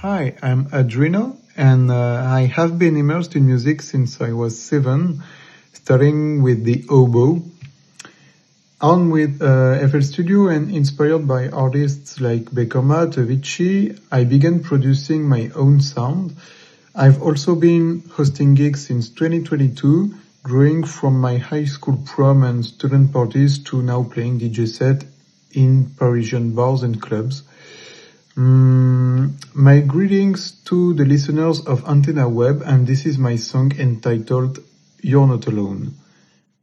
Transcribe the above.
Hi, I'm Adrino, and I have been immersed in music since I was 7, starting with the oboe. On with FL Studio and inspired by artists like Becoma, Avicii, I began producing my own sound. I've also been hosting gigs since 2022, growing from my high school prom and student parties to now playing DJ set in Parisian bars and clubs. My greetings to the listeners of Antenna Web, and this is my song entitled You're Not Alone.